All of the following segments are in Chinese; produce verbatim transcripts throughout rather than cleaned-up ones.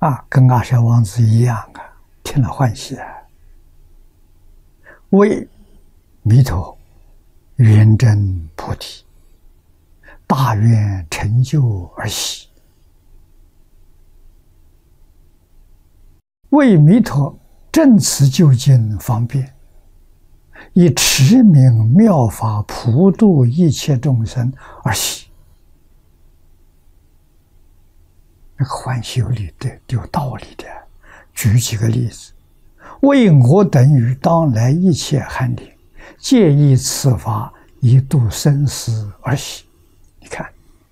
啊，跟阿舍王子一样啊，听了欢喜啊，为弥陀圆真菩提大愿成就而喜，为弥陀证此究竟方便，以持名妙法普度一切众生而喜。那个欢喜有理的，有道理的。举几个例子：为我等于当来一切寒灵，借以此法以度生死而喜。你看，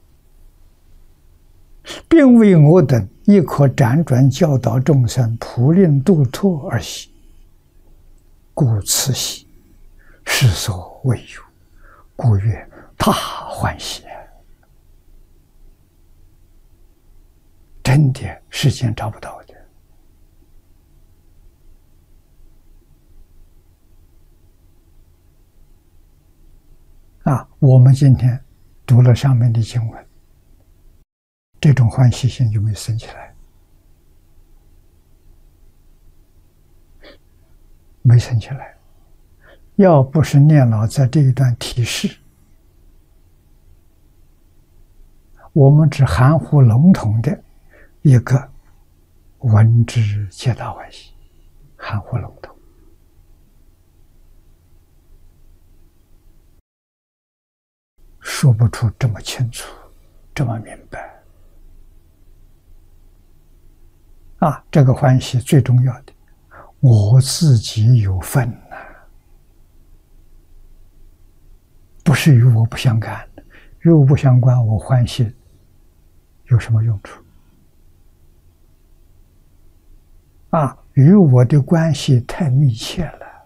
并为我等亦可辗转教导众生，普令度脱而喜。故此喜，世所未有，故曰大欢喜。真的，世间找不到的。啊，我们今天读了上面的经文，这种欢喜心就没生起来，没生起来。要不是念老在这一段提示，我们只含糊笼统的一个闻之皆大欢喜，含糊笼统，说不出这么清楚，这么明白。啊，这个欢喜最重要的，我自己有份呐、啊，不是与我不相干的，与我不相关，我欢喜有什么用处？啊，与我的关系太密切了。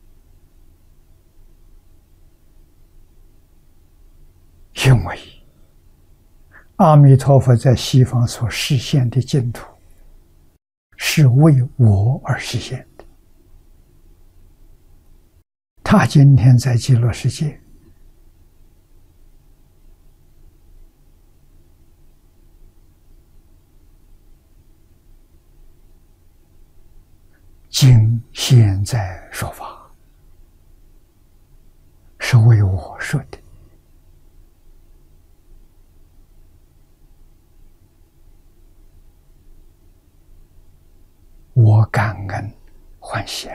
因为阿弥陀佛在西方所实现的净土，是为我而实现的。他今天在极乐世界，今现在说法，是为我说的。我感恩欢喜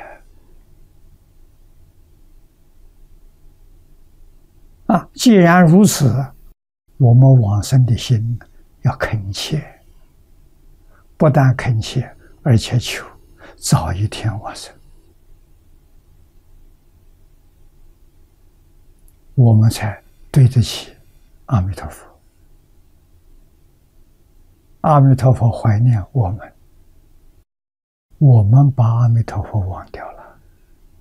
啊！既然如此，我们往生的心要恳切，不但恳切，而且求早一天往生，我们才对得起阿弥陀佛。阿弥陀佛怀念我们，我们把阿弥陀佛忘掉了。